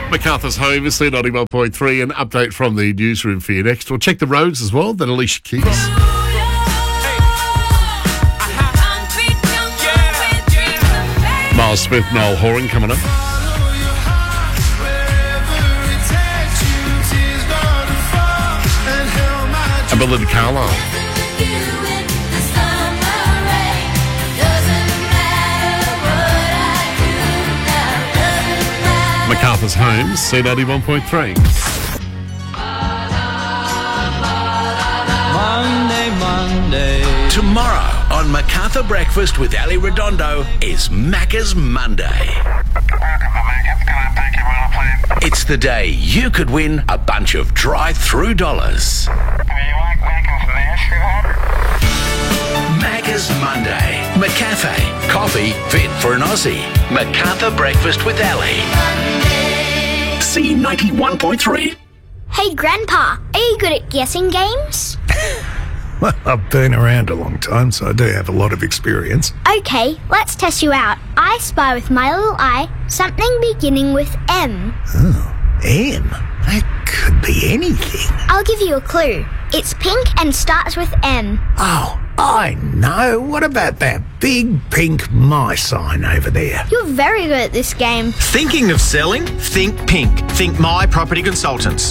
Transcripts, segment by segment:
MacArthur's Home is C91.3. An update from the newsroom for you next. We'll check the roads as well. Then Alicia Keys. Miles Smith, Noel Horan coming up. And Belinda Carlisle. MacArthur's Home, C91.3. Monday. Tomorrow on MacArthur Breakfast with Ali Redondo is Macca's Monday. It's the day you could win a bunch of drive-through dollars. Macca's Monday. McCafe. Coffee fit for an Aussie. MacArthur Breakfast with Ali. C91.3. Hey, Grandpa, are you good at guessing games? Well, I've been around a long time, so I do have a lot of experience. Okay, let's test you out. I spy with my little eye something beginning with M. Oh, M? That could be anything. I'll give you a clue. It's pink and starts with M. Oh, I know. What about that big pink my sign over there? You're very good at this game. Thinking of selling? Think pink. Think My Property Consultants.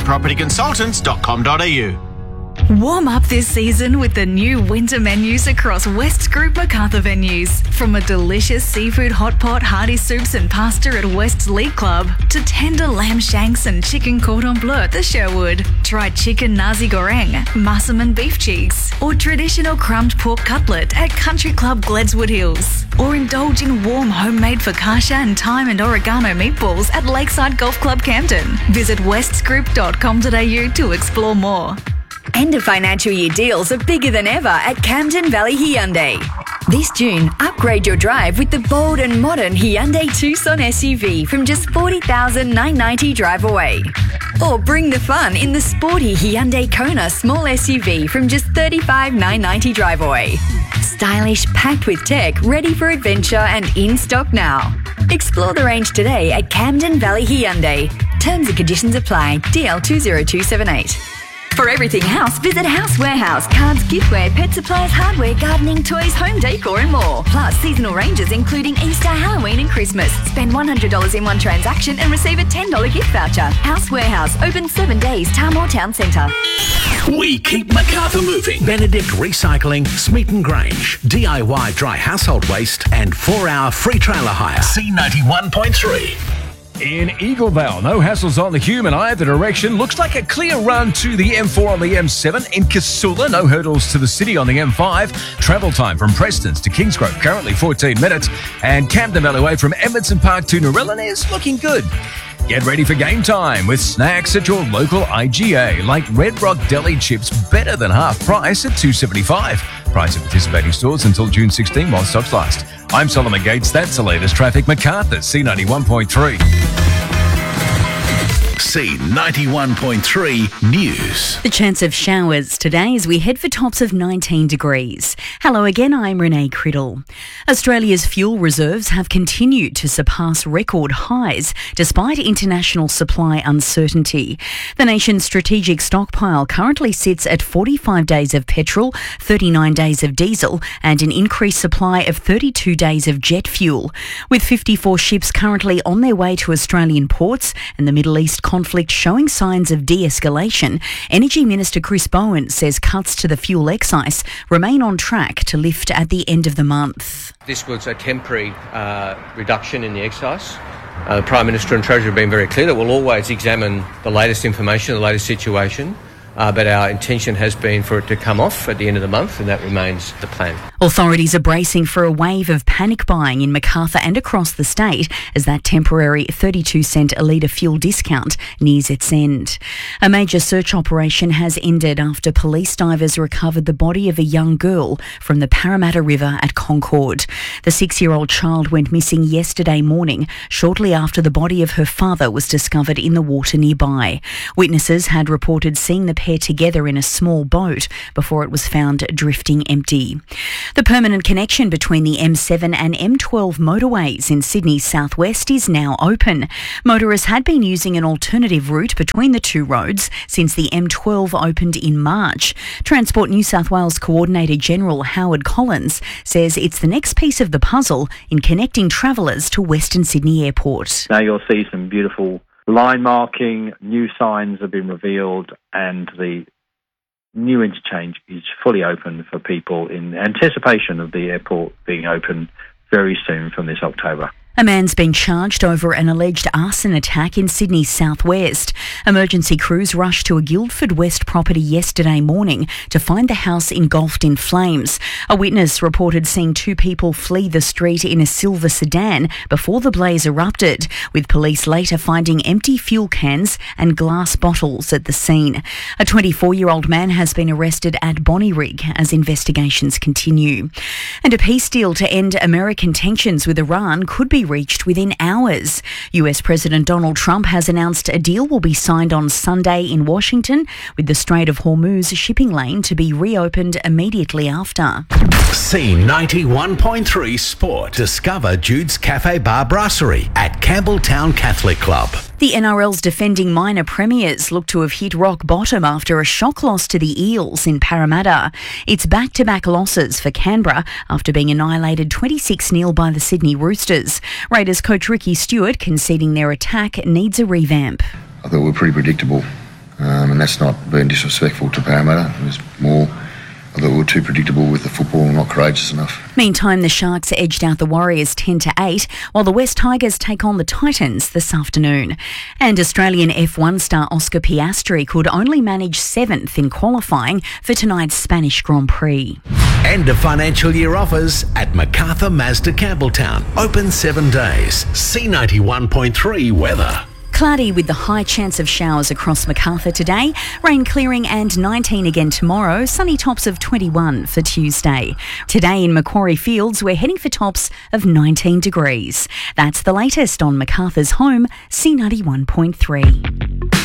mypropertyconsultants.com.au. Warm up this season with the new winter menus across West Group MacArthur venues. From a delicious seafood hot pot, hearty soups and pasta at West's League Club to tender lamb shanks and chicken cordon bleu at the Sherwood. Try chicken nasi goreng, Musselman beef cheeks, or traditional crumbed pork cutlet at Country Club Gledswood Hills. Or indulge in warm homemade focaccia and thyme and oregano meatballs at Lakeside Golf Club Camden. Visit westsgroup.com.au to explore more. End of financial year deals are bigger than ever at Camden Valley Hyundai. This June, upgrade your drive with the bold and modern Hyundai Tucson SUV from just $40,990 drive away. Or bring the fun in the sporty Hyundai Kona small SUV from just $35,990 drive away. Stylish, packed with tech, ready for adventure and in stock now. Explore the range today at Camden Valley Hyundai. Terms and conditions apply. DL 20278. For everything house, visit House Warehouse. Cards, giftware, pet supplies, hardware, gardening, toys, home decor and more. Plus seasonal ranges including Easter, Halloween and Christmas. Spend $100 in one transaction and receive a $10 gift voucher. House Warehouse, open 7 days, Tarmore Town Centre. We keep MacArthur moving. Benedict Recycling, Smeaton Grange, DIY dry household waste and 4-hour free trailer hire. C91.3. In Eaglevale, no hassles on the human either direction. Looks like a clear run to the M4 on the M7. In Casula, no hurdles to the city on the M5. Travel time from Prestons to Kingsgrove, currently 14 minutes. And Camden Valley Way from Edmondson Park to Narellan is looking good. Get ready for game time with snacks at your local IGA, like Red Rock Deli chips, better than half price at $2.75. Price at participating stores until June 16 while stocks last. I'm Solomon Gates. That's the latest traffic. MacArthur, C91.3. C91.3 News. The chance of showers today as we head for tops of 19 degrees. Hello again, I'm Renee Criddle. Australia's fuel reserves have continued to surpass record highs despite international supply uncertainty. The nation's strategic stockpile currently sits at 45 days of petrol, 39 days of diesel and an increased supply of 32 days of jet fuel. With 54 ships currently on their way to Australian ports and the Middle East conflict showing signs of de-escalation, Energy Minister Chris Bowen says cuts to the fuel excise remain on track to lift at the end of the month. This was a temporary reduction in the excise. The Prime Minister and Treasurer have been very clear that we'll always examine the latest information, the latest situation. But our intention has been for it to come off at the end of the month, and that remains the plan. Authorities are bracing for a wave of panic buying in MacArthur and across the state as that temporary 32-cent a litre fuel discount nears its end. A major search operation has ended after police divers recovered the body of a young girl from the Parramatta River at Concord. The 6-year-old child went missing yesterday morning, shortly after the body of her father was discovered in the water nearby. Witnesses had reported seeing the pair together in a small boat before it was found drifting empty. The permanent connection between the M7 and M12 motorways in Sydney's southwest is now open. Motorists had been using an alternative route between the two roads since the M12 opened in March. Transport New South Wales Coordinator General Howard Collins says it's the next piece of the puzzle in connecting travellers to Western Sydney Airport. Now you'll see some beautiful line marking, new signs have been revealed, and the new interchange is fully open for people in anticipation of the airport being open very soon from this October. A man's been charged over an alleged arson attack in Sydney's southwest. Emergency crews rushed to a Guildford West property yesterday morning to find the house engulfed in flames. A witness reported seeing two people flee the street in a silver sedan before the blaze erupted, with police later finding empty fuel cans and glass bottles at the scene. A 24-year-old man has been arrested at Bonnyrigg as investigations continue. And a peace deal to end American tensions with Iran could be reached within hours. US President Donald Trump has announced a deal will be signed on Sunday in Washington, with the Strait of Hormuz shipping lane to be reopened immediately after. C91.3 Sport. Discover Jude's Cafe Bar Brasserie at Campbelltown Catholic Club. The NRL's defending minor premiers look to have hit rock bottom after a shock loss to the Eels in Parramatta. It's back-to-back losses for Canberra after being annihilated 26-0 by the Sydney Roosters. Raiders coach Ricky Stewart conceding their attack needs a revamp. I thought we were pretty predictable, and that's not being disrespectful to Parramatta. It was more, I thought we were too predictable with the football and not courageous enough. Meantime, the Sharks edged out the Warriors 10-8, while the West Tigers take on the Titans this afternoon. And Australian F1 star Oscar Piastri could only manage 7th in qualifying for tonight's Spanish Grand Prix. End of financial year offers at MacArthur Mazda Campbelltown. Open 7 days. C91.3 weather. Cloudy with the high chance of showers across MacArthur today. Rain clearing and 19 again tomorrow. Sunny tops of 21 for Tuesday. Today in Macquarie Fields, we're heading for tops of 19 degrees. That's the latest on MacArthur's home, C91.3.